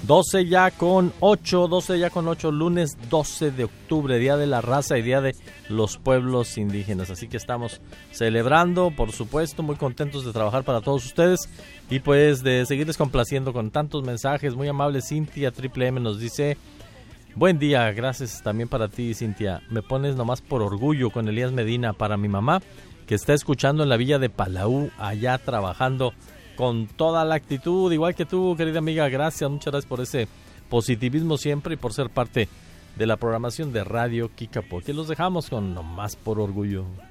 12 ya con 8, lunes 12 de octubre, Día de la Raza y Día de los Pueblos Indígenas. Así que estamos celebrando, por supuesto, muy contentos de trabajar para todos ustedes y pues de seguirles complaciendo con tantos mensajes. Muy amable Cintia Triple M nos dice: buen día, gracias también para ti, Cintia. Me pones nomás por orgullo con Elías Medina para mi mamá, que está escuchando en la villa de Palau, allá trabajando con toda la actitud, igual que tú, querida amiga. Gracias, muchas gracias por ese positivismo siempre y por ser parte de la programación de Radio Kikapo. Que los dejamos con nomás por orgullo.